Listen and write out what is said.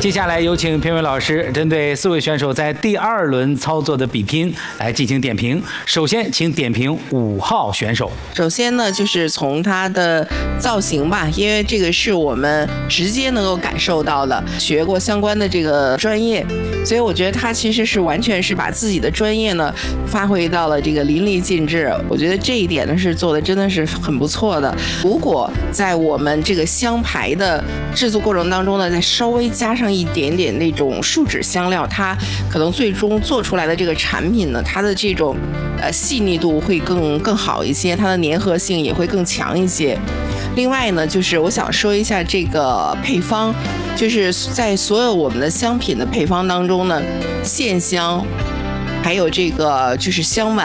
接下来有请评委老师针对4位选手在第2轮操作的比拼来进行点评。首先，请点评5号选手。 首先呢，就是从他的造型吧，因为这个是我们直接能够感受到的，学过相关的这个专业，所以我觉得他其实是完全是把自己的专业呢发挥到了这个淋漓尽致。我觉得这一点呢是做的真的是很不错的。如果在我们这个香牌的制作过程当中呢，再稍微加上一点点那种树脂香料，它可能最终做出来的这个产品呢，它的这种细腻度会更好一些，它的粘合性也会更强一些。另外呢，就是我想说一下这个配方，就是在所有我们的香品的配方当中呢，线香还有这个就是香烷